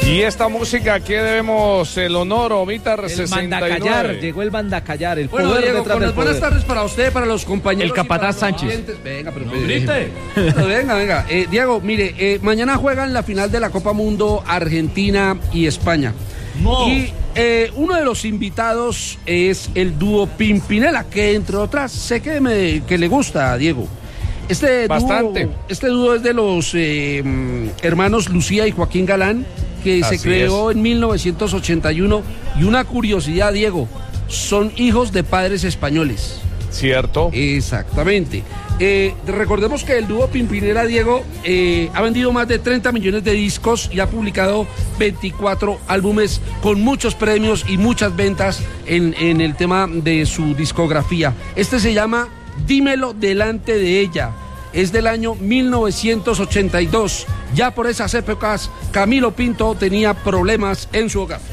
Y esta música, ¿qué debemos el honor, Omitar 69? Mandacallar, llegó el Mandacallar, el bueno, poder Diego, detrás del poder. buenas tardes para usted, para los compañeros. El Capataz Sánchez. Venga, pero no grite. Venga. Diego, mire, mañana juegan la final de la Copa Mundo Argentina y España. No. Y uno de los invitados es el dúo Pimpinela, que entre otras sé que le gusta a Diego. Bastante. Este dúo es de los hermanos Lucía y Joaquín Galán, que se creó en 1981. Y una curiosidad, Diego, son hijos de padres españoles. ¿Cierto? Exactamente. Recordemos que el dúo Pimpinela, Diego, ha vendido más de 30 millones de discos y ha publicado 24 álbumes con muchos premios y muchas ventas en el tema de su discografía. Este se llama Dímelo delante de ella. Es del año 1982. Ya por esas épocas, Camilo Pinto tenía problemas en su hogar.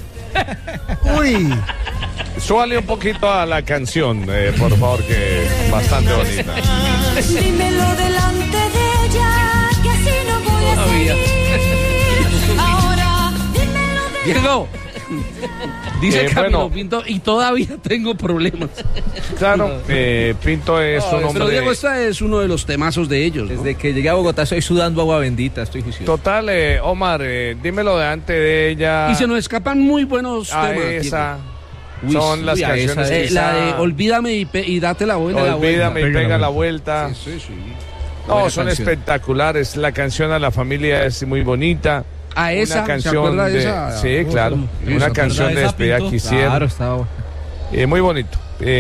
Uy. Súbale un poquito a la canción, por favor, que es bastante bonita. Dímelo delante de ella, que así no voy a seguir. Ahora, dímelo delante. Diego, dice Camilo bueno. Pinto, y todavía tengo problemas. Claro, Pinto es un hombre... Pero Diego, este es uno de los temazos de ellos, ¿no? Desde que llegué a Bogotá estoy sudando agua bendita, estoy juicioso. Total, Omar, dímelo delante de ella. Y se nos escapan muy buenos a temas. esa. Uy, Son las canciones esa, que la de Olvídame y date la vuelta. Olvídame y pega la vuelta. Sí. No, Buena son canción. espectaculares. La canción a la familia es muy bonita. A esa, una canción ¿se acuerda de esa? Sí, claro. Una canción de despedida que hicieron. Claro, estaba. Muy bonito.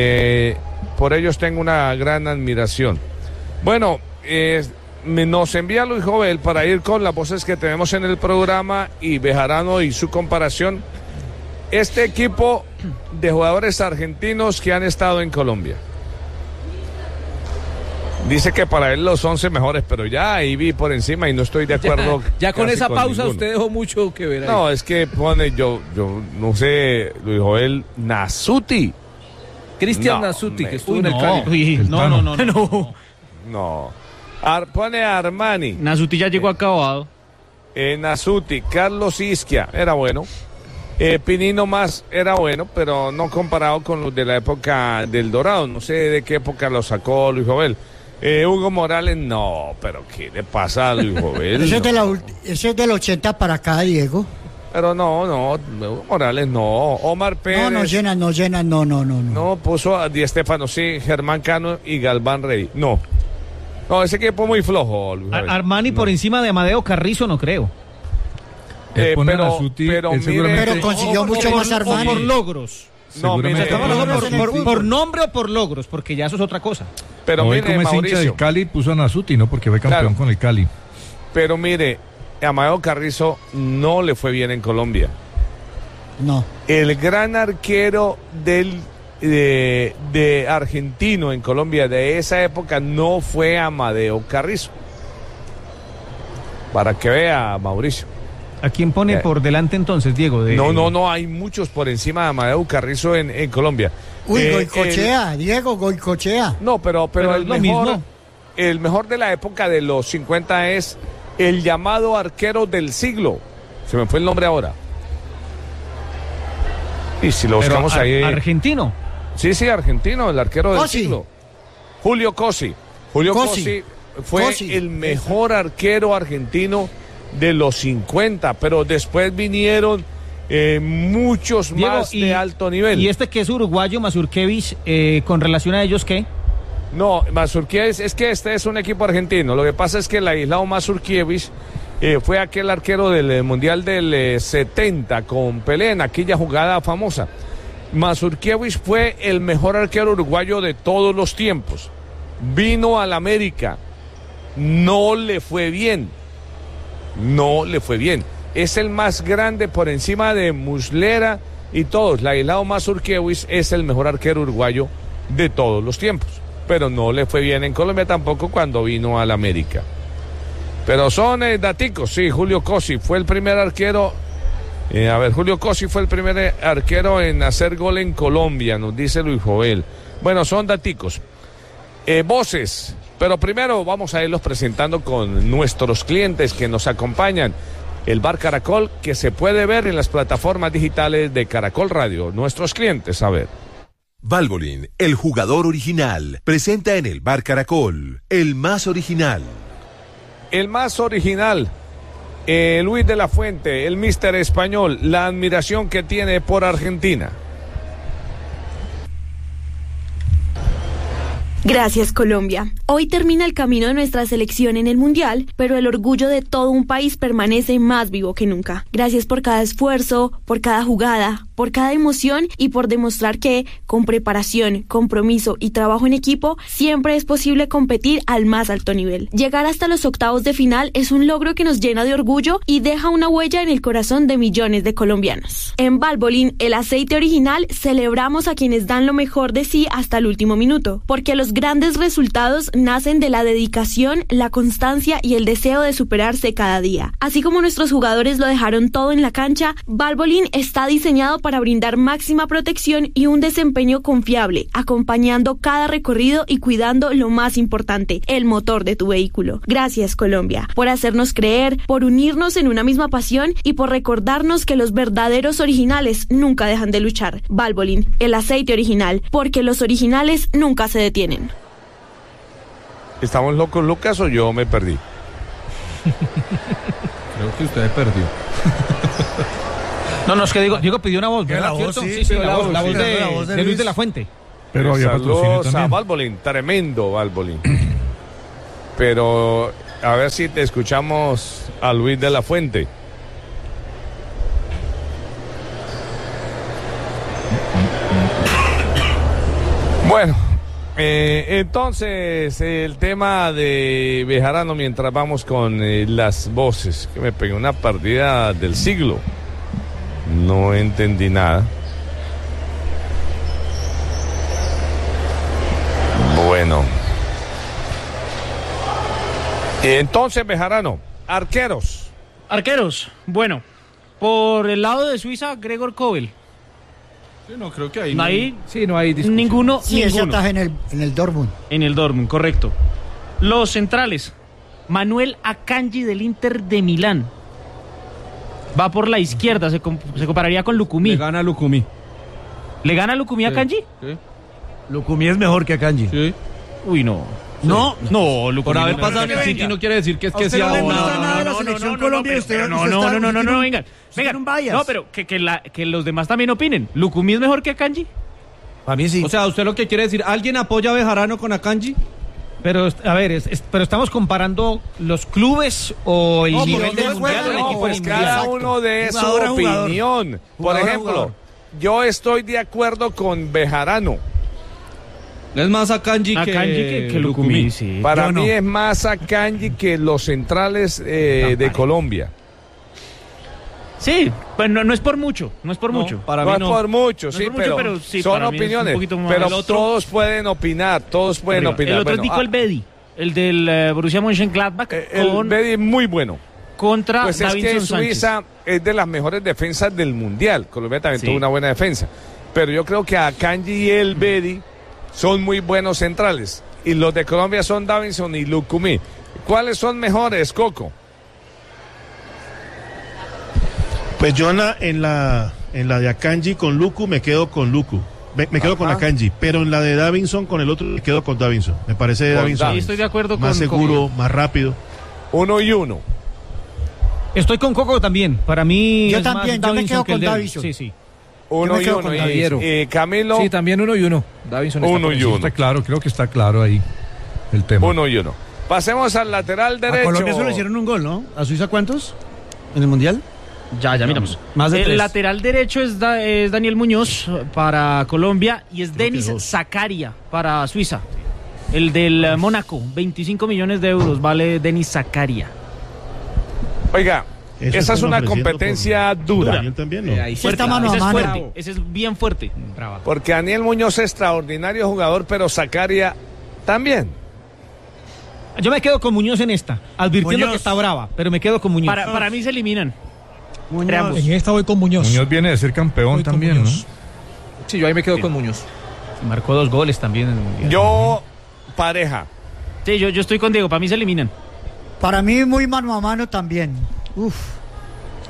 Por ellos tengo una gran admiración. Bueno, nos envía Luis Jovel para ir con las voces que tenemos en el programa y Bejarano y su comparación. Este equipo de jugadores argentinos que han estado en Colombia. Dice que para él los 11 mejores, pero ya ahí vi por encima y no estoy de acuerdo. Ya con esa pausa ninguno. usted dejó mucho que ver ahí. No, es que pone yo no sé, Luis Joel Nasuti. Cristian No, Nasuti, que me- estuvo en el Cali. No. Pone a Armani. Nasuti ya llegó acabado. Nasuti, Carlos Isquia, era bueno. Pinino más era bueno, pero no comparado con los de la época del Dorado. No sé de qué época lo sacó Luis Jovel. Hugo Morales, no, pero ¿qué le pasa a Luis Jovel? Ese es del 80 para acá, Diego. Pero no, Hugo Morales no. Omar Pérez. No llena, no. No, puso a Di Stéfano, sí, Germán Cano y Galván Rey. No, ese equipo muy flojo, Luis Jovel. Armani por encima de Amadeo Carrizo, no creo. pero mire, Pero consiguió mucho más Armani. O por logros. no, mire, Estamos hablando en el fútbol. por nombre o por logros, porque ya eso es otra cosa. pero Hoy, mire, como es hincha Mauricio, del Cali, puso a Nasuti, ¿no? Porque fue campeón Claro. con el Cali. pero mire, Amadeo Carrizo no le fue bien en Colombia. No. El gran arquero de argentino en Colombia de esa época no fue Amadeo Carrizo. Para que vea, Mauricio. ¿A quién pone por delante entonces, Diego? No, hay muchos por encima de Amadeo Carrizo en Colombia. Uy, Goicochea, Diego, Goicochea. No, pero es lo mismo. El mejor de la época de los 50 es el llamado arquero del siglo. Se me fue el nombre ahora. Y si lo buscamos ahí. ¿Argentino? Sí, argentino, el arquero del Cosi. siglo. Julio Cosi. Julio Cosi fue Cosi. el mejor arquero argentino de los 50, pero después vinieron muchos Diego, más de alto nivel. ¿Y este que es uruguayo, Mazurkevich, con relación a ellos qué? No, Mazurkiewicz, es que este es un equipo argentino. Lo que pasa es que el aislado Mazurkiewicz fue aquel arquero del Mundial del 70 con Pelé en aquella jugada famosa. Mazurkiewicz fue el mejor arquero uruguayo de todos los tiempos. Vino al América, no le fue bien. Es el más grande por encima de Muslera y todos. La aislado Mazurkiewicz es el mejor arquero uruguayo de todos los tiempos. Pero no le fue bien en Colombia tampoco cuando vino al América. Pero son daticos, sí, Julio Cosi fue el primer arquero. Julio Cosi fue el primer arquero en hacer gol en Colombia, nos dice Luis Jovel. Bueno, son daticos. Voces, pero primero vamos a irlos presentando con nuestros clientes que nos acompañan. El Bar Caracol, que se puede ver en las plataformas digitales de Caracol Radio. Nuestros clientes, a ver. Valvoline, el jugador original, presenta en el Bar Caracol, el más original. El más original, Luis de la Fuente, el míster español, la admiración que tiene por Argentina. Gracias, Colombia. Hoy termina el camino de nuestra selección en el Mundial, pero el orgullo de todo un país permanece más vivo que nunca. Gracias por cada esfuerzo, por cada jugada, por cada emoción y por demostrar que, con preparación, compromiso y trabajo en equipo, siempre es posible competir al más alto nivel. Llegar hasta los octavos de final es un logro que nos llena de orgullo y deja una huella en el corazón de millones de colombianos. En Valvoline, el aceite original, celebramos a quienes dan lo mejor de sí hasta el último minuto, porque los grandes resultados nacen de la dedicación, la constancia y el deseo de superarse cada día. Así como nuestros jugadores lo dejaron todo en la cancha, Valvoline está diseñado para brindar máxima protección y un desempeño confiable, acompañando cada recorrido y cuidando lo más importante, el motor de tu vehículo. Gracias, Colombia, por hacernos creer, por unirnos en una misma pasión y por recordarnos que los verdaderos originales nunca dejan de luchar. Valvoline, el aceite original, porque los originales nunca se detienen. ¿Estamos locos, Lucas, o yo me perdí? Creo que usted perdió. No, es que Diego pidió una voz, ¿verdad? La voz, Sí, sí, la voz de de Luis de la Fuente. Pero había patrocinio Saludos a también. Valvoline, tremendo Valvoline. Pero a ver si te escuchamos a Luis de la Fuente. Bueno, entonces el tema de Bejarano mientras vamos con las voces, que me pegué una partida del siglo. No entendí nada. Bueno. Entonces, Bejarano, arqueros. Arqueros, bueno, por el lado de Suiza, Gregor Kobel. Sí, no, creo que ahí. No hay, Sí, no hay discusión. ninguno. Sí, ese ninguno. ataje en el Dortmund. En el Dortmund, correcto. Los centrales, Manuel Akanji del Inter de Milán. Va por la izquierda, se compararía con Lukumi. Le gana Lukumi. ¿Le gana Lukumi a Akanji? Sí. Lukumi es mejor que Akanji. Sí. Uy, no. No, No, Lukumi. Por haber no, pasado en no, el no, City no quiere decir que es que usted sea no le una... gusta nada de la selección Colombia y usted no, vengan. tiene un bias. No, pero que los demás también opinen. ¿Lukumi es mejor que Akanji? A mí sí. O sea, ¿usted lo que quiere decir? ¿Alguien apoya a Bejarano con Akanji? Pero, a ver, pero estamos comparando los clubes o el No, nivel porque del él mundial juega, o el No, equipo pues del mundial. cada Exacto. uno de su Jugador a jugador. opinión. Por Jugador a ejemplo, jugador. yo estoy de acuerdo con Bejarano. Es más Akanji que Lukumi, sí. Para Yo mí no. es más Akanji que los centrales de Colombia. Sí, pues no es por mucho, no es por mucho. Para No mí es no. por mucho, No es sí, por mucho, pero sí, son para mí es un opiniones. poquito más. Pero El otro- todos pueden opinar, todos pueden Arriba. opinar. El otro Bueno, es Nico Elvedi, el del Borussia Mönchengladbach el Bedi es muy bueno. contra Pues es Davinson que Sánchez. Suiza es de las mejores defensas del mundial. Colombia también Sí. tuvo una buena defensa. Pero yo creo que Akanji y el Bedi son muy buenos centrales. Y los de Colombia son Davinson y Lukumi. ¿Cuáles son mejores, Coco? Pues yo en la de Akanji con Luku me quedo con Luku. Me quedo con Ajá. Akanji, pero en la de Davinson con el otro me quedo con Davinson. Me parece Con Davinson Sí, estoy de acuerdo más con seguro, más rápido. 1-1. Estoy con Coco también. Para mí Yo es más también, yo me Davinson quedo que el con Derby. Davinson. Sí, sí. 1-1. con Y, Daviero. Camilo, Sí, también 1-1. Davinson está por 1-1. encima. Está claro, creo que está claro ahí el tema. 1-1. Pasemos al lateral A derecho. Colombia solo hicieron un gol, ¿no? ¿A Suiza cuántos? ¿En el Mundial? Ya miramos. Más de El 3. lateral derecho es Daniel Muñoz para Colombia y es Denis Zakaria para Suiza. El del Mónaco, 25 millones de euros vale Denis Zakaria. Oiga, Eso esa es están una ofreciendo competencia dura. Daniel también, ¿no? Ahí Sí está mano Ese a es mano. fuerte, ese es bien fuerte. Porque Daniel Muñoz es extraordinario jugador, pero Zakaria también. Yo me quedo con Muñoz en esta, advirtiendo Muñoz. que está brava, pero me quedo con Muñoz. Para mí se eliminan. Entre ambos. Muñoz. esta voy con Muñoz. Muñoz viene de ser campeón Voy con también, ¿no? Muñoz. Sí, yo ahí me quedo con Muñoz. Marcó 2 goles también en el mundial. Yo, pareja. Sí, yo estoy con Diego, para mí se eliminan. Para mí muy mano a mano también. Uf.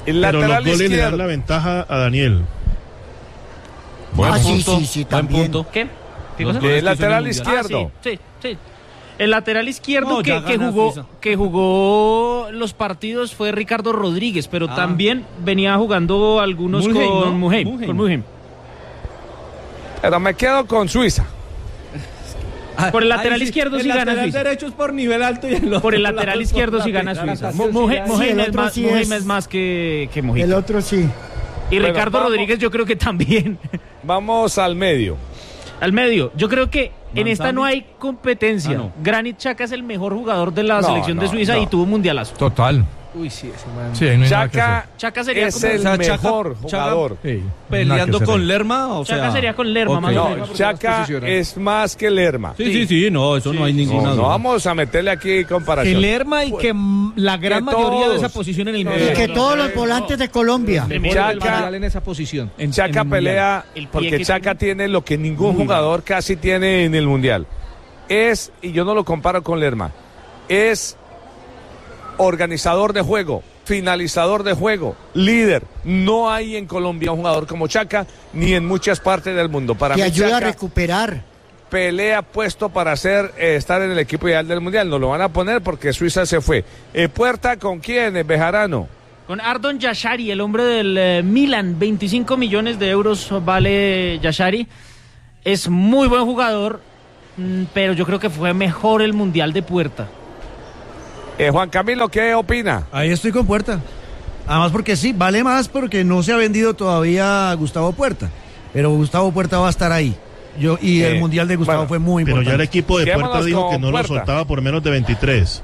El Pero los lateral goles le dan izquierdo. la ventaja a Daniel. Ah, sí, punto, sí, sí, buen también. punto. ¿Qué? ¿Qué Los cosa? goles El que hizo en lateral Mundial. izquierdo. Sí. El lateral izquierdo No, ya que gana jugó Suiza. que jugó los partidos fue Ricardo Rodríguez, pero también venía jugando algunos Mulheim, con ¿no? Mulheim, con Mulheim. Pero me quedo con Suiza. Por el lateral izquierdo sí gana Suiza. derecho es por nivel alto y Por el lateral izquierdo sí gana Suiza. Mulheim el otro sí es más que El Mujica. otro sí. Y Bueno, Ricardo vamos. Rodríguez yo creo que también. Vamos al medio. Al medio, yo creo que en esta no hay competencia. Ah, no. Granit Xhaka es el mejor jugador de la No, selección de no, Suiza no. y tuvo un mundialazo. Total. Uy, sí, ese man. Sí, ahí no hay nada que Chaka hacer. Xhaka sería es como el O sea, Chaka- mejor jugador. Sí, nada Peleando que hacer con ahí. Lerma, o Chaka sea. sería con Lerma, ok. más o menos. No, Chaka es más que Lerma. Sí, no, eso no hay ninguna No duda. vamos a meterle aquí comparación. Que Lerma y que la gran Que mayoría de todos. esa posición en el Y mundial. que todos los volantes de Colombia. Chaka, en esa posición. Chaka pelea El pie porque que Chaka tiene lo que ningún jugador casi tiene en el Mundial. Es, y yo no lo comparo con Lerma, es organizador de juego, finalizador de juego, líder. No hay en Colombia un jugador como Chaka, ni en muchas partes del mundo. Para Que mí ayuda a Chaka recuperar. pelea puesto para estar en el equipo ideal del Mundial. No lo van a poner porque Suiza se fue. ¿Puerta con quién? Bejarano. Con Ardon Yashari, el hombre del Milan, 25 millones de euros vale Yashari. Es muy buen jugador, pero yo creo que fue mejor el Mundial de Puerta. Juan Camilo, ¿qué opina? Ahí estoy con Puerta. Además porque sí, vale más porque no se ha vendido todavía Gustavo Puerta. Pero Gustavo Puerta va a estar ahí. El Mundial de Gustavo bueno, fue muy Pero importante. ya el equipo de Quedémonos Puerta dijo con que no Puerta. lo soltaba por menos de 23.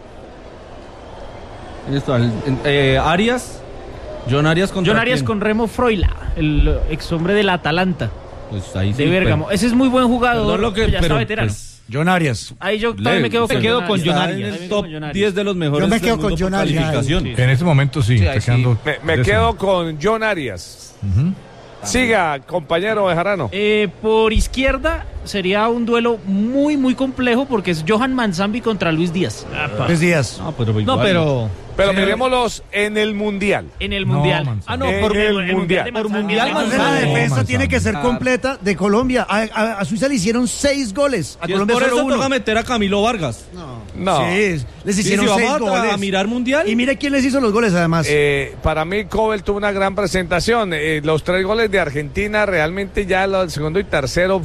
Ahí está, Arias. John Arias contra John Arias quién? con Remo Freuler, el ex hombre del Atalanta, Pues ahí sí, de Bérgamo. Ese es muy buen jugador, Perdón lo que- pero ya está pero, veterano. pues, John Arias. Ahí yo también me quedo se con quedó John con Arias. John También Arias. me En el quedo top con John Arias. 10 de los mejores Yo me del quedo mundo con por John Arias. calificación. Sí. En este momento sí, Sí, está ahí sí. quedando Me décimo. quedo con John Arias. Siga, compañero Bejarano. Por izquierda sería un duelo muy, muy complejo porque es Johan Manzambi contra Luis Díaz. 3 días. No, pero igual. No, pero Pero miremoslos en el Mundial. En el No, Mundial. Manzambi. En el Mundial. de Por Manzambi. Mundial, Entonces Manzambi. la defensa Manzambi. tiene que ser completa de Colombia. A Suiza le hicieron 6 goles. A Si es Colombia por solo eso 1. toca meter a Camilo Vargas. No. Sí, les Sí, hicieron si 6 vamos goles. a mirar Mundial. Y mire quién les hizo los goles además. Para mí, Cobel tuvo una gran presentación. Los 3 goles de Argentina, realmente ya el segundo y tercero,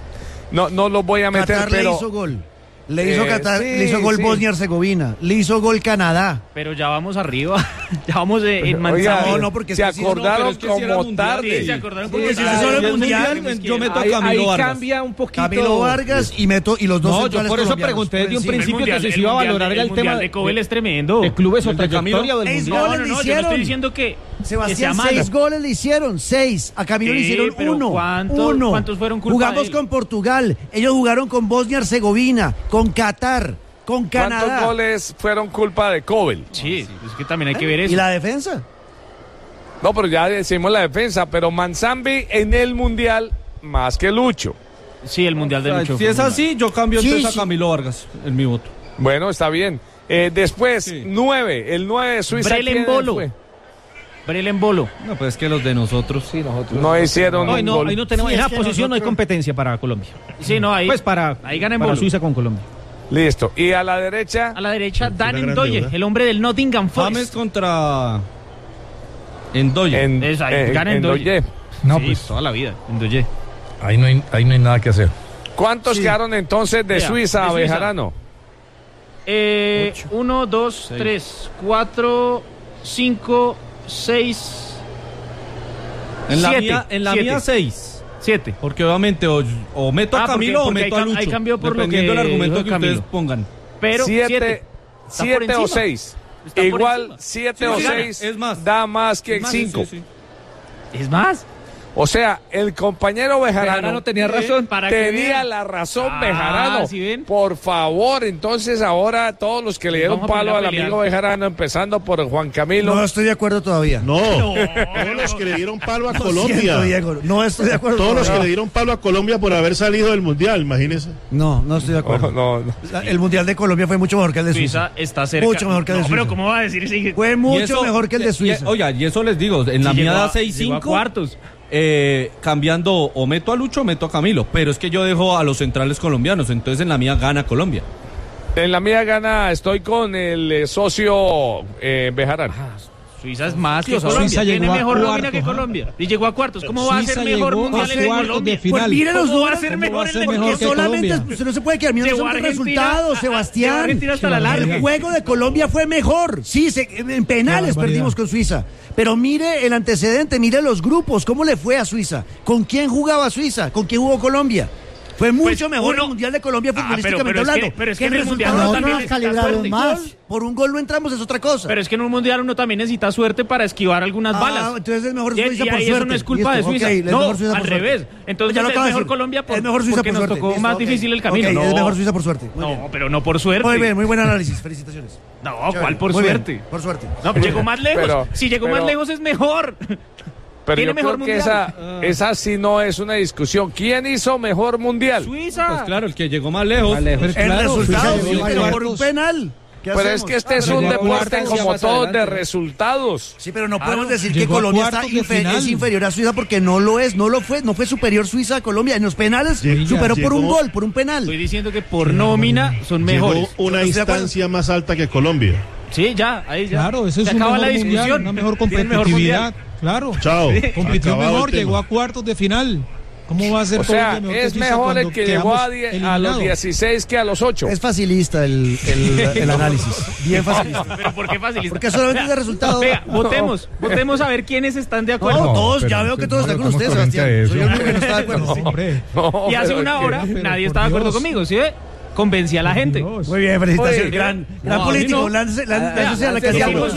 no los voy a meter, Qatar pero le hizo gol. Le hizo Qatar, sí, le hizo gol sí. Bosnia-Herzegovina. Le hizo gol Canadá. Pero ya vamos arriba. Ya vamos en Manzambi. Oiga, No, porque se es que sí, no, acordaron pero es que sí era como mundial, tarde. Sí, se acordaron Sí, porque sí, sí, solo el mundial, yo meto a ahí Camilo Vargas. cambia un poquito. Camilo Vargas y los dos No, yo centrales por eso colombianos. pregunté desde un Por encima. principio que se iba a valorar el tema de Cobel es tremendo. de clubes o El de Camilo. trayectoria del Seis mundial. goles le yo no hicieron. estoy diciendo que Sebastián, sea malo. 6 goles le hicieron, 6. A Camilo le Sí, hicieron pero 1. ¿cuántos fueron culpa Jugamos de él? con Portugal. Ellos jugaron con Bosnia-Herzegovina, con Qatar, con ¿Cuántos Canadá. goles fueron culpa de Cobel? Sí, es que también hay que ver eso. ¿Y la defensa? No, pero ya decimos la defensa, pero Manzambi en el Mundial más que Lucho. Sí, el Mundial de Lucho. Si fue es muy así, yo cambio Sí, entonces sí. a Camilo Vargas en mi voto. Bueno, está bien. Después, Sí. 9, el 9 de Suiza. Brelen ¿quién Bolo. fue? Brelen Bolo. No, pues es que los de nosotros. Sí, nosotros. No hicieron Hoy un no, gol. ahí no tenemos. Sí, en es esa que posición no hay nosotros- competencia para Colombia. Sí, no, ahí. Pues para ahí gana en para Bolo. Suiza con Colombia. Listo. Y a la derecha, A la derecha, Dan una gran Ndoye, deuda. el hombre del Nottingham James Forest. contra Endoye. Es ahí, gana Ndoye. No, Sí, pues toda la vida. Ndoye. ahí no hay nada que hacer. ¿cuántos quedaron entonces de Vea, Suiza, de Suiza. Bejarano? 1, 2, 3, 4, 5, 6, En la 7. mía, en la mía 6. 7. Porque obviamente o meto a Ah, porque- Camilo o porque meto ahí a cam- Lucho. ahí cambió por lo dependiendo que del argumento dijo que ustedes Camilo. pongan. Pero 7 por o encima. 6. Está por Igual encima. 7 Sí, o sí, gana. 6 Es más. da más que Es más, 5. sí, sí. Es más. O sea, el compañero Bejarano tenía razón. Para que tenía vean. la razón, Bejarano. ¿Sí ven? Por favor, entonces ahora todos los que le dieron Vamos a palo poner a al pelear. amigo Bejarano, empezando por Juan Camilo. No estoy de acuerdo todavía. No, todos los que le dieron palo a Lo Colombia. siento, Diego, no estoy de acuerdo. Todos los que todavía. le dieron palo a Colombia por haber salido del Mundial, imagínese. No estoy de acuerdo. No. El Mundial de Colombia fue mucho mejor que el de Suiza. Suiza está cerca. Mucho mejor que el de No, Suiza. pero ¿cómo va a decir si Fue Y mucho eso- mejor que el de Suiza. Oiga, y eso les digo, en la si mía llegó da a 6-5. cuartos? Cambiando o meto a Lucho o meto a Camilo, pero es que yo dejo a los centrales colombianos, entonces en la mía gana Colombia. En la mía gana, estoy con el socio Bejarano. Suiza es más que Suiza Colombia. Tiene llegó a mejor nómina cuartos, que ajá. Colombia. Y llegó a cuartos. ¿Cómo va a ser Suiza mejor llegó mundial a en cuartos Colombia? de final. Pues mire los ¿Cómo va a números, ser ¿cómo mejor va a el ser de mejor porque que solamente Colombia? usted no se puede quedar mirando Llegó son a los Argentina, resultados, a Sebastián. Argentina hasta la larga. El juego de Colombia fue mejor. Sí, en penales Qué barbaridad. perdimos con Suiza. Pero mire el antecedente, mire los grupos, cómo le fue a Suiza. ¿Con quién jugaba Suiza? ¿Con quién jugó Colombia? Fue mucho mejor uno- el Mundial de Colombia futbolísticamente pero es que- hablando. pero es que el en el Mundial resultado no también está suerte. más. Por un gol no entramos, es otra cosa. Pero es que en un mundial uno también necesita suerte para esquivar algunas balas. Entonces es mejor Y Suiza por ahí suerte. eso no es culpa de Listo, Suiza. ok, es No, mejor Suiza al por suerte. revés. Entonces Ya lo es acabo de mejor decir. Colombia Es mejor Suiza porque por nos suerte. tocó Listo, más ok. difícil el camino. Ok, No, es mejor Suiza por suerte. Muy bien. no, pero no por suerte. Muy bien, muy buen análisis. Felicitaciones. No, Chévere. ¿cuál por Muy bien, suerte? por suerte. No, llegó más lejos. Pero- si llegó más pero- lejos es mejor. Pero Tiene yo mejor creo que mundial. esa sí no es una discusión. ¿Quién hizo mejor mundial? Suiza. Pues claro, el que llegó más lejos. Pero El claro, resultado, Suiza sí, llegó a pero por cuartos. un penal. ¿Qué Pero hacemos? es que este es un llegó a deporte cuartos, como más todos de adelante. resultados. Sí, pero no podemos decir que Llegó a Colombia está cuartos de final. es inferior a Suiza porque no lo es, no fue superior Suiza a Colombia. En los penales superó por un llegó- gol, por un penal. Estoy diciendo que por nómina son mejores. Llegó una Yo estoy de acuerdo. instancia más alta que Colombia. Sí, ya, ahí ya. Claro, ese es Se un acaba mejor la mundial, discusión. una mejor Tiene mejor competitividad. mundial. Claro. Chao. Compitió Acabado mejor, el tema. llegó a cuartos de final. ¿Cómo va a ser O sea, Colombia mejor que es Suiza mejor el cuando que llegó a, quedamos a los eliminados? 16 que a los 8. Es facilista el análisis. Bien facilista. Pero ¿por qué facilita? Porque solamente es de resultado. Vea, votemos a ver quiénes están de acuerdo. No, todos, pero ya veo que todos no están con estamos usted, corriente Sebastián. a eso. Soy el único que no está de acuerdo. sí. Hombre, No, Y hace pero una es que- hora pero nadie por estaba de acuerdo Dios. conmigo, ¿sí ve? Convencí a la gente. Dios. Muy bien, felicitaciones. Oye, gran no, a mí político. no. Láncese a la lance candidatura. el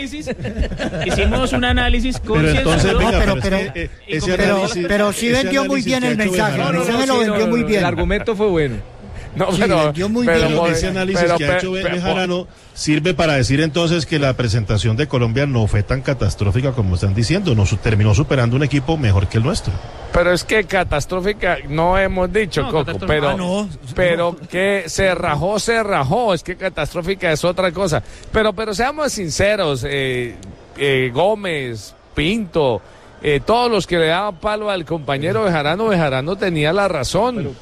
Hicimos un análisis Pero entonces, concienzudo. venga, pero- es que, y ese pero- análisis- pero sí ese vendió muy análisis bien que el ha hecho mensaje. Bejarano- No, lo vendió muy bien. El argumento fue bueno. No, Sí, pero, vendió muy pero bien. por- Ese análisis pero- que ha hecho Bejarano sirve para decir entonces que la presentación de Colombia no fue tan catastrófica como están diciendo, terminó superando un equipo mejor que el nuestro. Pero es que catastrófica no hemos dicho, No, Coco, catastrófica. pero, Ah, no. pero que se rajó, es que catastrófica es otra cosa. Pero seamos sinceros, Gómez, Pinto, todos los que le daban palo al compañero Bejarano tenía la razón.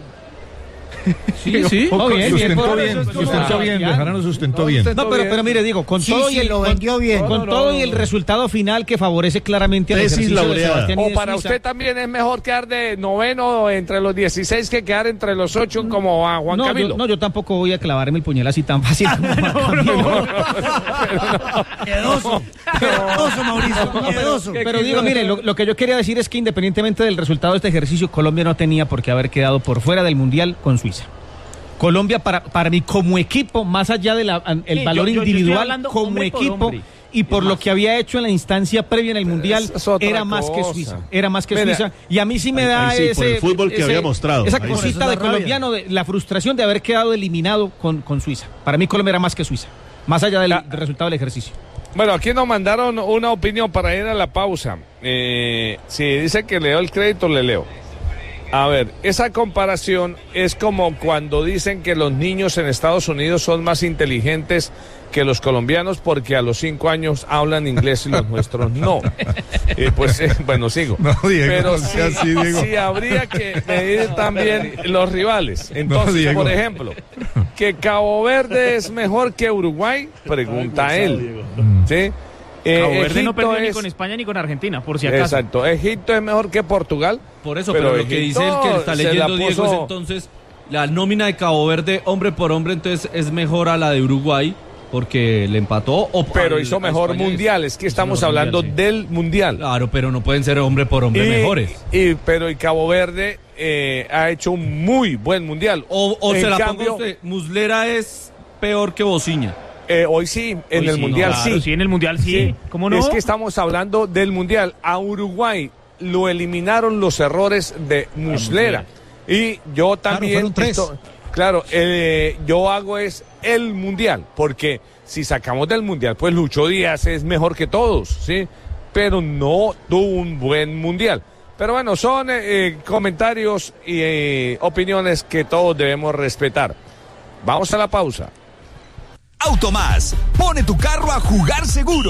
Sí, sí. Poco bien, sustentó por bien, eso es como sustentó bien, Sebastián. Bejarano sustentó bien. No, pero mire, digo, con Sí, todo sí, y el, lo con- vendió bien. con todo y el resultado final que favorece claramente al Tesis ejercicio de laureada. Sebastián y O de para Suiza. usted también es mejor quedar de noveno entre los 16 que quedar entre los 8 como a Juan No, Camilo. yo tampoco voy a clavarme el puñal así tan fácil como Juan Camilo. Miedoso. Miedoso, Mauricio. Miedoso. Pero digo, mire, lo que yo quería decir es que independientemente del resultado de este ejercicio, Colombia no tenía por qué haber quedado por fuera del Mundial con Suiza. Colombia, para mí, como equipo, más allá del Sí, valor yo estoy individual, hablando como hombre por equipo, hombre. y por lo que había hecho en la instancia previa en el Mundial, es otra era más que cosa. Suiza. Era más que Mira, Suiza. Y a mí sí me ahí da sí, por ese... el fútbol que había mostrado. Esa Ahí sí. cosita Por eso de da rabia. colombiano, de la frustración de haber quedado eliminado con Suiza. Para mí Colombia era más que Suiza. Más allá del resultado del ejercicio. Bueno, aquí nos mandaron una opinión para ir a la pausa. Si dice que le doy el crédito, le leo. A ver, esa comparación es como cuando dicen que los niños en Estados Unidos son más inteligentes que los colombianos porque a los 5 años hablan inglés y los nuestros no. Bueno, sigo. No, Diego, Pero no sea así, Diego. sí habría que medir también los rivales. Entonces, Diego. por ejemplo, que Cabo Verde es mejor que Uruguay, pregunta él. ¿Sí? Cabo Verde no Egipto perdió ni es- con España ni con Argentina, por si acaso. Exacto. Egipto es mejor que Portugal. Por eso, pero lo que dice el que está se la leyendo Diego es puso- entonces la nómina de Cabo Verde, hombre por hombre, entonces es mejor a la de Uruguay porque le empató. Pero al- hizo a mejor España mundial. Es que hizo estamos mejor hablando mundial, sí. del mundial. Claro, pero no pueden ser hombre por hombre mejores. Pero Cabo Verde ha hecho un muy buen mundial. O En se la cambio, pongo usted, Muslera es peor que Bociña. Hoy sí, en Hoy el sí, mundial claro, sí. sí, en el mundial sí. ¿Cómo no? Es que estamos hablando del mundial. A Uruguay lo eliminaron los errores de Muslera. Y yo también... Claro, yo hago es el Mundial, porque si sacamos del Mundial, pues Lucho Díaz es mejor que todos, ¿sí? Pero no tuvo un buen Mundial. Pero bueno, son comentarios y opiniones que todos debemos respetar. Vamos a la pausa. Automás, pone tu carro a jugar seguro.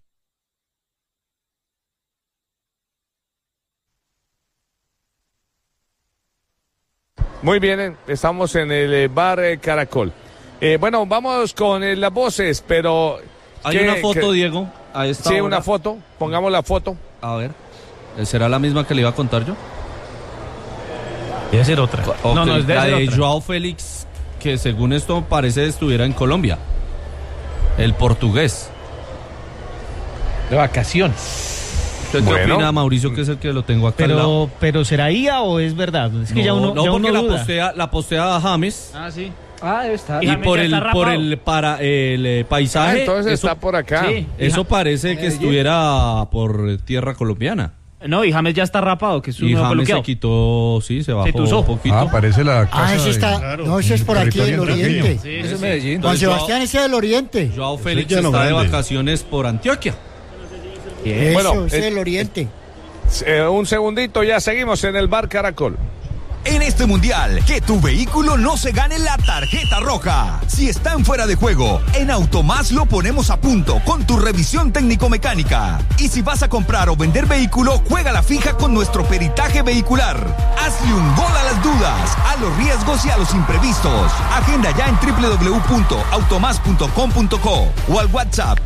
Muy bien, estamos en el bar Caracol. Bueno, vamos con las voces, pero... Hay una foto, Diego, a esta hora. Una foto, pongamos la foto. A ver, ¿será la misma que le iba a contar yo? Debe ser otra. No, es la de Joao Félix, que según esto parece estuviera en Colombia. El portugués. De vacaciones. ¿Usted qué opina, Mauricio, que es el que lo tengo acá al lado? Pero ¿será IA o es verdad? Es que no, porque la postea James. Ah, sí. Debe estar. Y por el paisaje. Entonces está por acá. Sí. Eso parece que estuviera por tierra colombiana. No, y James ya está rapado, que es un y nuevo James peluqueado. se quitó, sí, se bajó un poquito. Parece la casa. Eso está. Claro, no, eso es por aquí del oriente. Sí, Eso es Medellín. Juan Sebastián, ese es del oriente. Joao Félix está de vacaciones por Antioquia. Eso, ese es del oriente. Un segundito, ya seguimos en el bar Caracol. En este mundial, que tu vehículo no se gane la tarjeta roja. Si están fuera de juego, en Automás lo ponemos a punto con tu revisión técnico-mecánica. Y si vas a comprar o vender vehículo, juega la fija con nuestro peritaje vehicular. Hazle un gol a las dudas, a los riesgos y a los imprevistos. Agenda ya en www.automás.com.co o al WhatsApp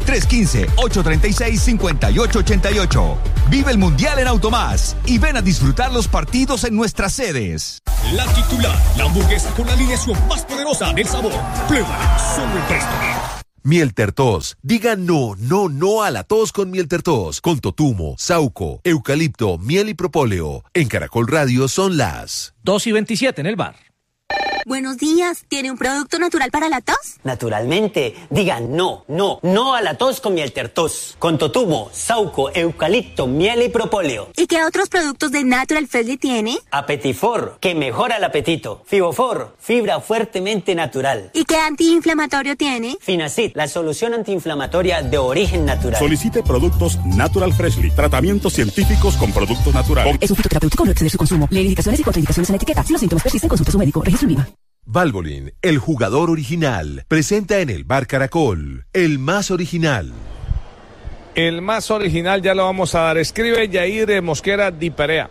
315-836-5888. Vive el mundial en Automás y ven a disfrutar los partidos en nuestras sedes. La titular, la hamburguesa con la alineación más poderosa del sabor. Pruébala, solo en Presto. Miel Tertos. Diga no a la tos con Miel Tertos. Con totumo, sauco, eucalipto, miel y propóleo. En Caracol Radio son las 2:27 en el bar. Buenos días, ¿tiene un producto natural para la tos? Naturalmente, diga no a la tos con Miel Tertos, con totumo, sauco, eucalipto, miel y propóleo. ¿Y qué otros productos de Natural Freshly tiene? Apetifor, que mejora el apetito. Fibofor, fibra fuertemente natural. ¿Y qué antiinflamatorio tiene? Finacid, la solución antiinflamatoria de origen natural. Solicite productos Natural Freshly, tratamientos científicos con productos naturales. Es un fitoterapéutico, no exceder su consumo. Lee indicaciones y contraindicaciones en la etiqueta. Si los síntomas persisten, consulte a su médico. Registro INVIMA. Valvoline, el jugador original, presenta en el bar Caracol, el más original. El más original ya lo vamos a dar. Escribe Yair Mosquera Di Perea.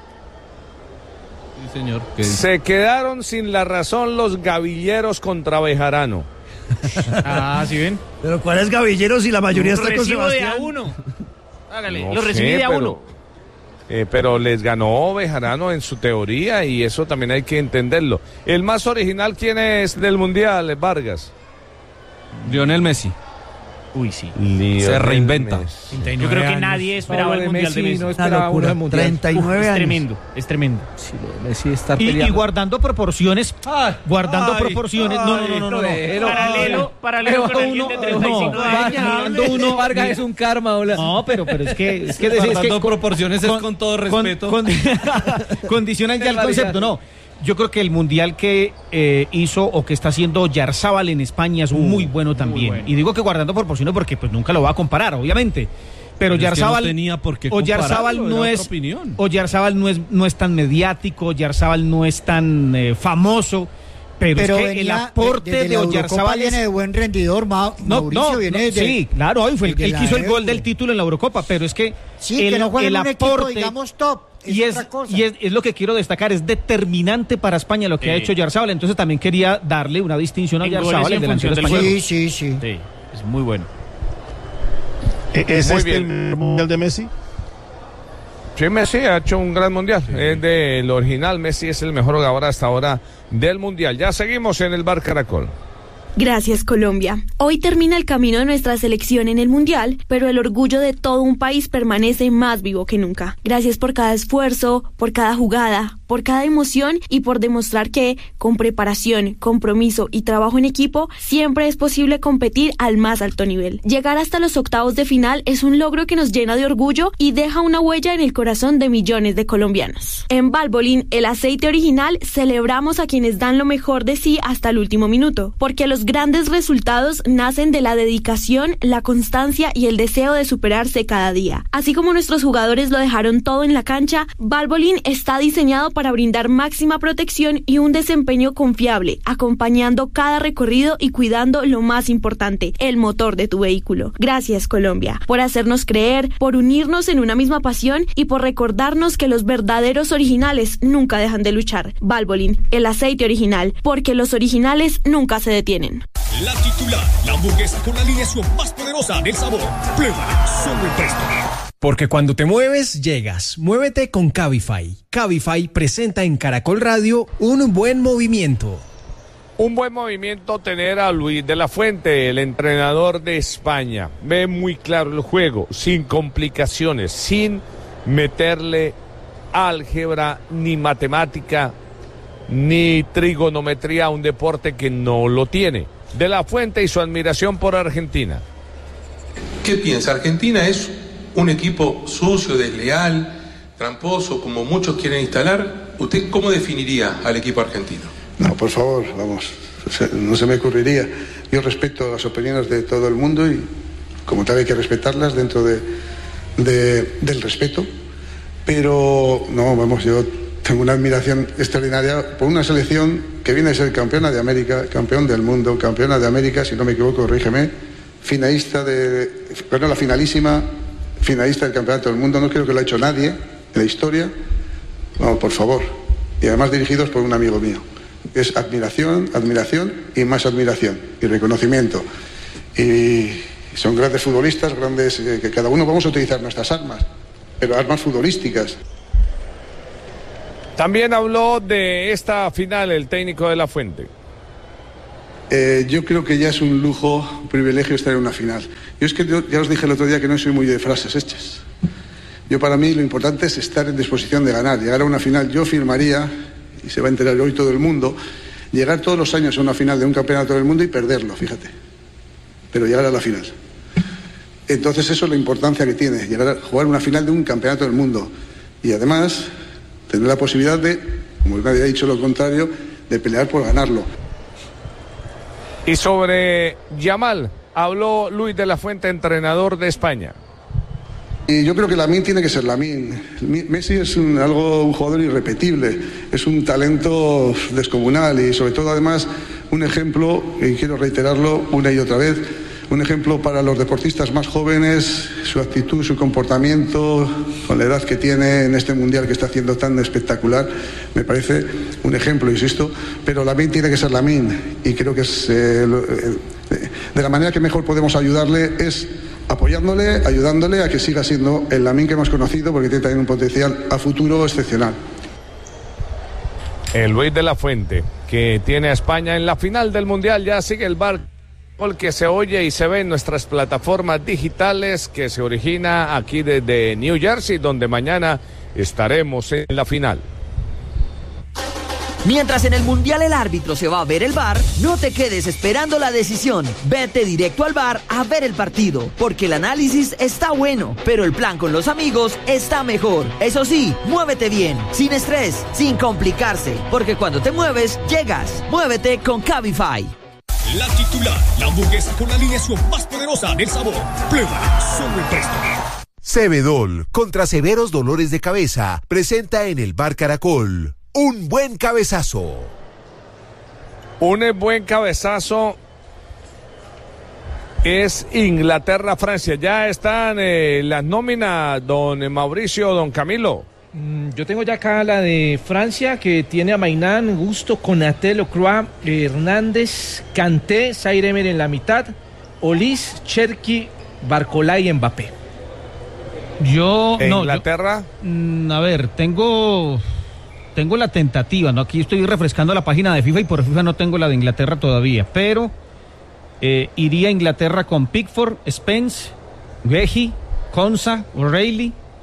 Sí, señor. Se quedaron sin la razón los gavilleros contra Bejarano. ¿Sí ven? Pero ¿cuáles gavilleros si la mayoría está con Recibo Sebastián? de a uno. Hágale, No lo recibí sé, de a uno. Pero les ganó Bejarano en su teoría y eso también hay que entenderlo. El más original, ¿quién es del Mundial, Vargas? Lionel Messi. Uy, sí. Se reinventa. Yo creo que nadie esperaba el Mundial de Messi. No esperaba uno del Mundial. 39 es años. tremendo, es tremendo. Sí, Messi está peleando. Y guardando proporciones. Proporciones. No. Paralelo con alguien de 35 años. Uno, Vargas es un karma, hola. No, pero es que guardando proporciones es con todo respeto. Condicionan ya el concepto, no. Yo creo que el mundial que hizo o que está haciendo Oyarzábal en España es muy bueno también. Muy bueno. Y digo que guardando proporciones porque pues nunca lo va a comparar, obviamente. Pero Oyarzábal no tenía por qué Oyarzábal no es Oyarzábal no es tan mediático, Oyarzábal no es tan famoso. Pero es que el aporte de Oyarzábal viene de buen rendidor, Mauricio viene de... Sí, claro, hoy fue él que hizo el gol del título en la Eurocopa, pero es que que no juega en un equipo, digamos, top. Es lo que quiero destacar, es determinante para España lo que ha hecho Oyarzábal, entonces también quería darle una distinción a Oyarzábal, el delantero español. Sí. Es muy bueno. ¿Es el mundial de Messi? Sí, Messi ha hecho un gran mundial. Es del original. Messi es el mejor jugador hasta ahora del mundial. Ya seguimos en el bar Caracol. Gracias, Colombia. Hoy termina el camino de nuestra selección en el Mundial, pero el orgullo de todo un país permanece más vivo que nunca. Gracias por cada esfuerzo, por cada jugada, por cada emoción y por demostrar que, con preparación, compromiso y trabajo en equipo, siempre es posible competir al más alto nivel. Llegar hasta los octavos de final es un logro que nos llena de orgullo y deja una huella en el corazón de millones de colombianos. En Valvoline, el aceite original, celebramos a quienes dan lo mejor de sí hasta el último minuto, porque los grandes resultados nacen de la dedicación, la constancia y el deseo de superarse cada día. Así como nuestros jugadores lo dejaron todo en la cancha, Valvoline está diseñado para brindar máxima protección y un desempeño confiable, acompañando cada recorrido y cuidando lo más importante, el motor de tu vehículo. Gracias, Colombia, por hacernos creer, por unirnos en una misma pasión y por recordarnos que los verdaderos originales nunca dejan de luchar. Valvoline, el aceite original, porque los originales nunca se detienen. La titular, la hamburguesa con la alineación más poderosa del sabor. Pruébala, solo el Presto. Porque cuando te mueves, llegas. Muévete con Cabify. Cabify presenta en Caracol Radio un buen movimiento. Un buen movimiento tener a Luis de la Fuente, el entrenador de España. Ve muy claro el juego, sin complicaciones, sin meterle álgebra, ni matemática, ni trigonometría a un deporte que no lo tiene. De la Fuente y su admiración por Argentina. ¿Qué piensa? Argentina es un equipo sucio, desleal, tramposo, como muchos quieren instalar. ¿Usted cómo definiría al equipo argentino? No, por favor, vamos, no se me ocurriría. Yo respeto las opiniones de todo el mundo y como tal hay que respetarlas dentro del respeto. Pero, no, vamos, yo tengo una admiración extraordinaria por una selección que viene a ser campeona de América, campeón del mundo, campeona de América, si no me equivoco, corrígeme, la finalísima, finalista del campeonato del mundo, no creo que lo ha hecho nadie en la historia. No, por favor. Y además dirigidos por un amigo mío. Es admiración, admiración y más admiración y reconocimiento. Y son grandes futbolistas, grandes, que cada uno vamos a utilizar nuestras armas, pero armas futbolísticas. También habló de esta final el técnico de la Fuente. Yo creo que ya es un lujo, un privilegio estar en una final. Yo es que ya os dije el otro día que no soy muy de frases hechas. Yo, para mí, lo importante es estar en disposición de ganar. Llegar a una final, yo firmaría, y se va a enterar hoy todo el mundo, llegar todos los años a una final de un campeonato del mundo y perderlo, fíjate. Pero llegar a la final. Entonces eso es la importancia que tiene, llegar a jugar una final de un campeonato del mundo. Y además, tener la posibilidad de, como nadie ha dicho lo contrario, de pelear por ganarlo. Y sobre Yamal, habló Luis de la Fuente, entrenador de España. Y yo creo que Lamine tiene que ser Lamine. Messi es un jugador irrepetible, es un talento descomunal y sobre todo además un ejemplo, y quiero reiterarlo una y otra vez, un ejemplo para los deportistas más jóvenes, su actitud, su comportamiento, con la edad que tiene en este mundial que está haciendo tan espectacular, me parece un ejemplo, insisto, pero Lamine tiene que ser Lamine y creo que es, de la manera que mejor podemos ayudarle es apoyándole, ayudándole a que siga siendo el Lamine que hemos conocido, porque tiene también un potencial a futuro excepcional. El Luis de la Fuente, que tiene a España en la final del Mundial, ya sigue el bar que se oye y se ve en nuestras plataformas digitales, que se origina aquí desde New Jersey, donde mañana estaremos en la final. Mientras en el Mundial el árbitro se va a ver el VAR, no te quedes esperando la decisión. Vete directo al VAR a ver el partido, porque el análisis está bueno, pero el plan con los amigos está mejor. Eso sí, muévete bien, sin estrés, sin complicarse, porque cuando te mueves, llegas. Muévete con Cabify. La titular, la hamburguesa con la alineación más poderosa del sabor. Pruébala, solo el Presto. Cebedol, contra severos dolores de cabeza, presenta en el Bar Caracol un buen cabezazo. Un buen cabezazo es Inglaterra-Francia. Ya están las nóminas, don Mauricio, don Camilo. Yo tengo ya acá la de Francia, que tiene a Mainán, Gusto, Konaté, Lacroix, Hernández, Kanté, Zaire Emery en la mitad, Olis, Cherki, Barcola y Mbappé. ¿Inglaterra? A ver, tengo la tentativa, ¿no? Aquí estoy refrescando la página de FIFA y por FIFA no tengo la de Inglaterra todavía, pero iría a Inglaterra con Pickford, Spence, Guehi, Konsa, O'Reilly,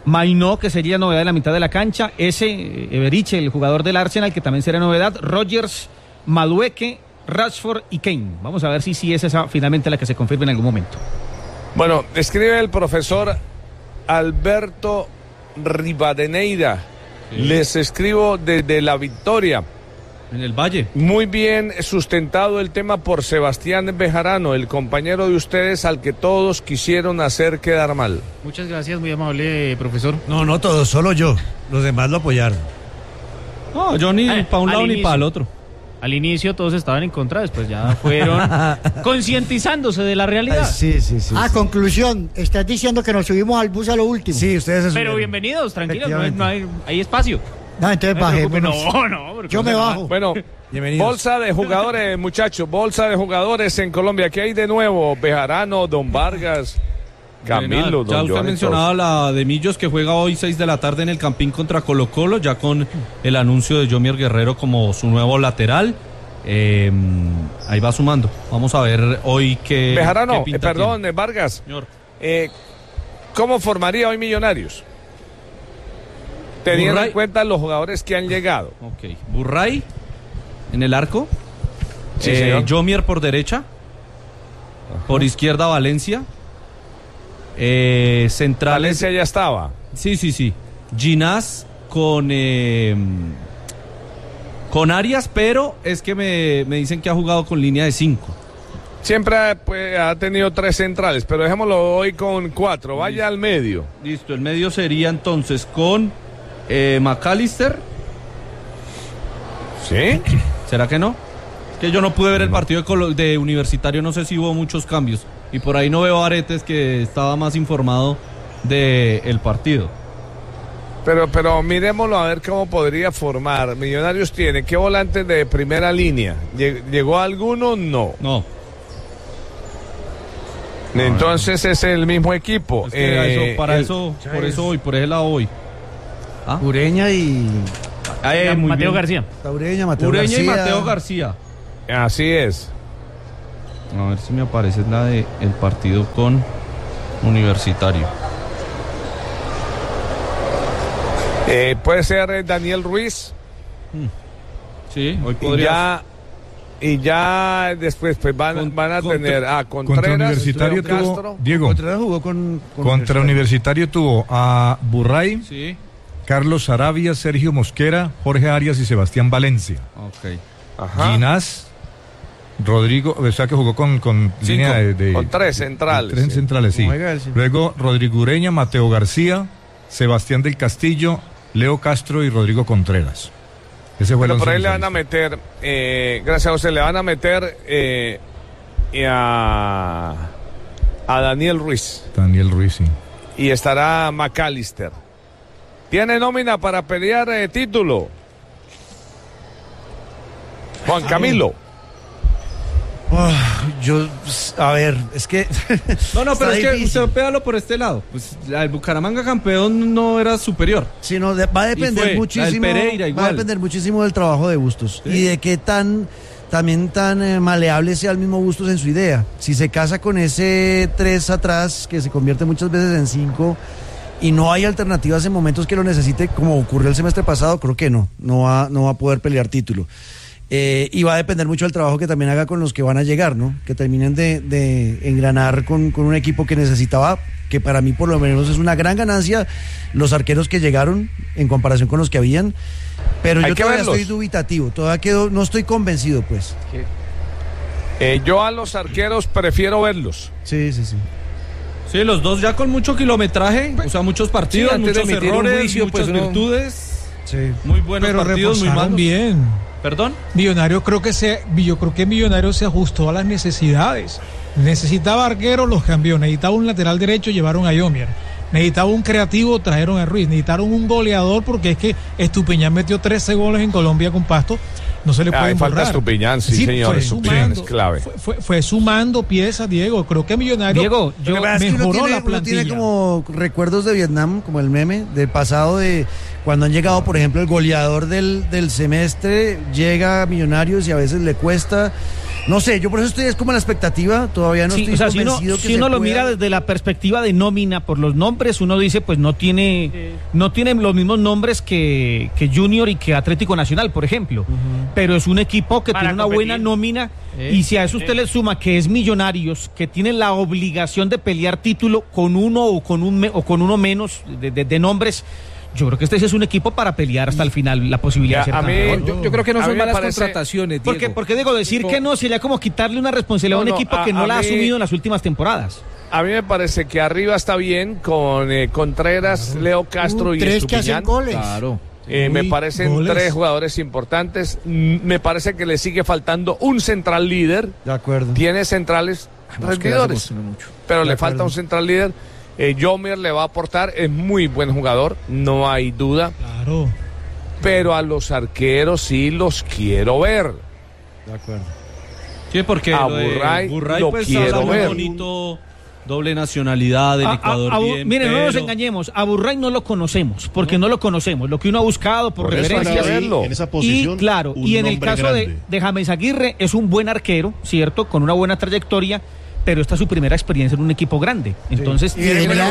Mainó, que sería novedad en la mitad de la cancha. Everich, el jugador del Arsenal, que también será novedad. Rodgers, Madueke, Rashford y Kane. Vamos a ver si es esa finalmente la que se confirme en algún momento. Bueno, escribe el profesor Alberto Rivadeneira. Sí. Les escribo desde La Victoria. En el Valle. Muy bien sustentado el tema por Sebastián Bejarano, el compañero de ustedes al que todos quisieron hacer quedar mal. Muchas gracias, muy amable, profesor. No todos, solo yo. Los demás lo apoyaron. No, yo ni para un lado ni para el otro. Al inicio todos estaban en contra, después ya fueron concientizándose de la realidad. Sí. Conclusión, estás diciendo que nos subimos al bus a lo último. Sí, ustedes se Pero bienvenidos, tranquilos, no hay espacio. No, entonces bajémonos. No, yo me bajo. Bueno, bolsa de jugadores, muchachos, bolsa de jugadores en Colombia. ¿Qué hay de nuevo? Bejarano, Don Vargas, Camilo, ya usted mencionaba la de Millos, que juega hoy 6 de la tarde en el Campín contra Colo Colo, ya con el anuncio de Yomier Guerrero como su nuevo lateral. Ahí va sumando. Vamos a ver hoy qué Bejarano, qué perdón, Vargas. Señor. ¿Cómo formaría hoy Millonarios? Teniendo en cuenta los jugadores que han llegado. Ok, Burray en el arco. Sí, Yomier por derecha. Ajá. Por izquierda Valencia. Centrales. Valencia ya estaba. Sí. Ginás con Arias, pero es que me dicen que ha jugado con línea de 5. Siempre ha tenido 3 centrales, pero dejémoslo hoy con 4. Vaya al medio. Listo, el medio sería entonces con McAllister. ¿Sí? ¿Será que no? Es que yo no pude ver el partido de Universitario, no sé si hubo muchos cambios. Y por ahí no veo a Aretes, que estaba más informado del partido. Pero miremoslo a ver cómo podría formar. Millonarios tiene, ¿qué volantes de primera línea? ¿Llegó alguno? No. Entonces es el mismo equipo. Es que por ese lado voy. Ureña y Mateo García. Ureña y Mateo García. Así es. A ver si me aparece la de el partido con Universitario. Puede ser Daniel Ruiz. Sí, hoy podría. Y ya después pues van a tener a Contreras. Contra Universitario tuvo Castro. Diego. Contreras jugó contra Universitario tuvo a Burray, sí, Carlos Sarabia, Sergio Mosquera, Jorge Arias y Sebastián Valencia. Ok. Ajá. Ginás, Rodrigo, o sea que jugó con línea con 3 centrales. 3 centrales, sí. Luego Rodrigo Ureña, Mateo García, Sebastián del Castillo, Leo Castro y Rodrigo Contreras. Ese fue por ahí le van a meter, gracias a José, le van a meter a Daniel Ruiz. Daniel Ruiz, sí. Y estará McAllister. ¿Tiene nómina para pelear título? Juan Camilo. A ver, es que... No, pero es que usted péalo por este lado. Pues el Bucaramanga campeón no era superior. Sino va a depender muchísimo. Pereira, va a depender muchísimo del trabajo de Bustos. Sí. Y de qué tan maleable sea el mismo Bustos en su idea. Si se casa con ese 3 atrás, que se convierte muchas veces en 5, y no hay alternativas en momentos que lo necesite, como ocurrió el semestre pasado, creo que no va a poder pelear título. Y va a depender mucho del trabajo que también haga con los que van a llegar, ¿no? Que terminen de engranar con un equipo que necesitaba, que para mí por lo menos es una gran ganancia, los arqueros que llegaron en comparación con los que habían, pero yo todavía estoy dubitativo, no estoy convencido, pues. Yo a los arqueros prefiero verlos. Sí. Sí, los dos ya con mucho kilometraje, o sea, muchos partidos, sí, muchos errores, juicio, muchas virtudes, sí, muy buenos partidos, muy malos. Bien. ¿Perdón? Yo creo que Millonarios se ajustó a las necesidades. Necesitaba arqueros, los cambió. Necesitaba un lateral derecho, llevaron a Yomier. Necesitaba un creativo, trajeron a Ruiz. Necesitaron un goleador, porque es que Estupiñán metió 13 goles en Colombia con Pasto. No se le puede borrar. Falta Estupiñán, sí, señor. Estupiñán es clave. Fue sumando piezas, Diego. Creo que Millonarios mejoró la plantilla. Tiene como recuerdos de Vietnam, como el meme del pasado, de cuando han llegado, por ejemplo, el goleador del semestre, llega a Millonarios y a veces le cuesta. No sé, yo por eso estoy como en la expectativa, todavía no estoy convencido si uno lo mira desde la perspectiva de nómina por los nombres, uno dice pues no tiene los mismos nombres que Junior y que Atlético Nacional, por ejemplo, pero es un equipo que tiene una buena nómina y si a eso usted le suma que es Millonarios, que tiene la obligación de pelear título con uno o con uno menos de nombres. Yo creo que este sí es un equipo para pelear hasta el final la posibilidad de ser yo creo que no son malas contrataciones, Diego. Porque digo, decir que no sería como quitarle una responsabilidad a un equipo que no la ha asumido en las últimas temporadas. A mí me parece que arriba está bien con Contreras, Leo Castro y tres que hacen goles. Claro. Me parecen tres jugadores importantes. Me parece que le sigue faltando un central líder. De acuerdo. Tiene centrales rendidores, pero le falta un central líder. Jomer le va a aportar, es muy buen jugador, no hay duda. Claro. Pero a los arqueros sí los quiero ver. De acuerdo. Sí, porque a Burray lo pues, quiero ver. Bonito, doble nacionalidad del Ecuador. Bien, miren, no nos engañemos, a Burray no lo conocemos, porque no lo conocemos. Lo que uno ha buscado por referencias. En esa posición, y claro, y en el caso de James Aguirre, es un buen arquero, ¿cierto? Con una buena trayectoria. Pero esta es su primera experiencia en un equipo grande. Entonces, venía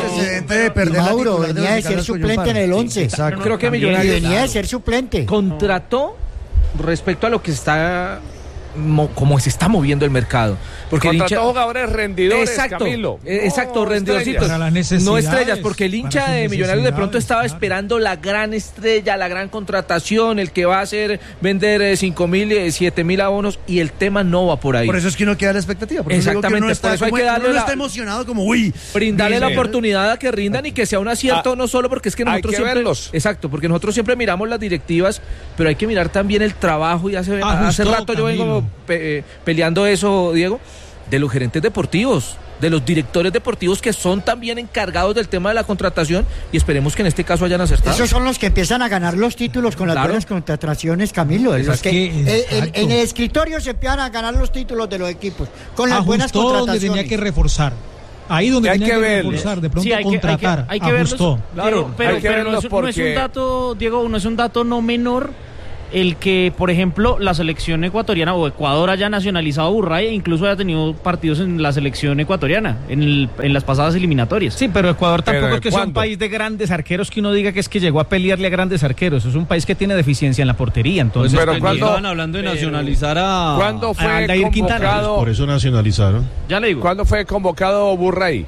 de ser suplente en el 11. Exacto. Creo que Millonarios venía de ser suplente. Contrató respecto a lo que está como se está moviendo el mercado. Porque contrató jugadores rendidores, exacto, Camilo. Exacto, rendidorcitos. No estrellas, porque el hincha de Millonarios de pronto estaba esperando la gran estrella, la gran contratación, el que va a hacer vender 5.000, 7.000 abonos, y el tema no va por ahí. Por eso es que uno queda la expectativa. Por exactamente, eso por eso hay que darle uno está emocionado como brindarle la oportunidad a que rindan y que sea un acierto, no solo porque es que nosotros siempre verlos. Exacto, porque nosotros siempre miramos las directivas, pero hay que mirar también el trabajo, y hace rato yo vengo peleando eso, Diego, de los gerentes deportivos, de los directores deportivos que son también encargados del tema de la contratación, y esperemos que en este caso hayan acertado. Esos son los que empiezan a ganar los títulos con las buenas contrataciones, Camilo. Los que en el escritorio se empiezan a ganar los títulos de los equipos con las buenas contrataciones. Donde tenía que reforzar. Ahí donde tenía que reforzar, de pronto contratar. Hay que verlos, claro, pero no es un dato, Diego, no es un dato no menor el que, por ejemplo, la selección ecuatoriana o Ecuador haya nacionalizado a Burray e incluso haya tenido partidos en la selección ecuatoriana en las pasadas eliminatorias. Sí, pero Ecuador tampoco es que sea un país de grandes arqueros que uno diga que es que llegó a pelearle a grandes arqueros. Es un país que tiene deficiencia en la portería. Entonces, pero cuando estaban hablando de nacionalizar a ¿cuándo fue Aldair Quintana? Por eso nacionalizaron. Ya le digo. ¿Cuándo fue convocado Burray?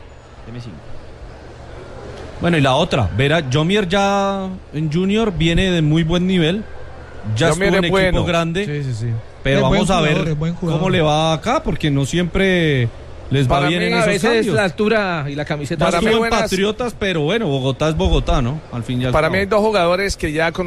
Bueno, y la otra, Jomier ya en Junior viene de muy buen nivel. Ya estuvo en equipo grande, sí. Pero vamos a ver cómo le va acá, porque no siempre les va bien en esos cambios. A veces la altura y la camiseta. Para mí Patriotas, pero bueno, Bogotá es Bogotá, ¿no? Al fin y al cabo. Para mí hay dos jugadores que ya